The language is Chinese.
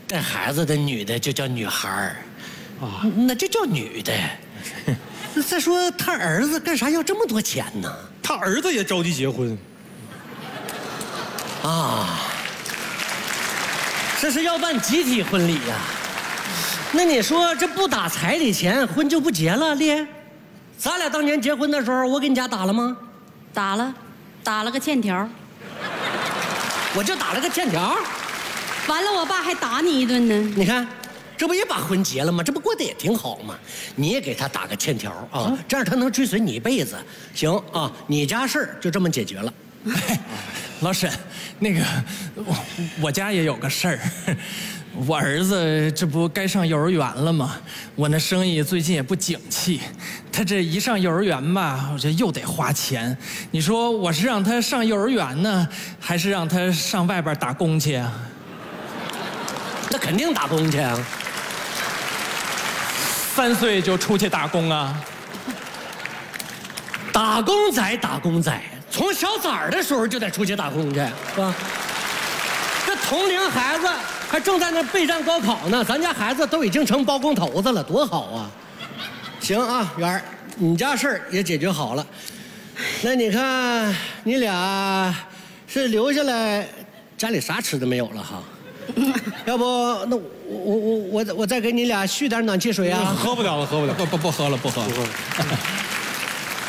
带孩子的女的就叫女孩儿，啊，那就叫女的。再说他儿子干啥要这么多钱呢？ 他儿子也着急结婚。 啊，这是要办集体婚礼呀？那你说这不打彩礼钱，婚就不结了？丽，咱俩当年结婚的时候，我给你家打了吗？ 打了个欠条。 我就打了个欠条。 完了，我爸还打你一顿呢。 你看，这不也把婚结了吗？这不过得也挺好吗？你也给他打个欠条啊，这样他能追随你一辈子。行啊，你家事儿就这么解决了。 老沈，那个我家也有个事儿，我儿子这不该上幼儿园了吗？我那生意最近也不景气，他这一上幼儿园吧，我这又得花钱。你说我是让他上幼儿园呢，还是让他上外边打工去啊？ 那肯定打工去啊 ！3岁就出去打工啊？ 打工仔，打工仔。从小崽儿的时候就得出去打工去，是吧？这同龄孩子还正在那备战高考呢，咱家孩子都已经成包工头子了，多好啊！行啊，元儿，你家事儿也解决好了。那你看你俩是留下来，家里啥吃的没有了哈？要不那我再给你俩续点暖气水啊？ 喝不了了，喝不了，不喝了，不喝了。